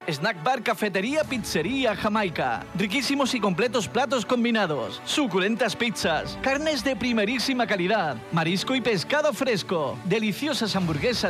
Snack bar, cafetería, pizzería, Jamaica. Riquísimos y completos platos combinados. Suculentas pizzas. Carnes de primerísima calidad. Marisco y pescado fresco. Deliciosas hamburguesas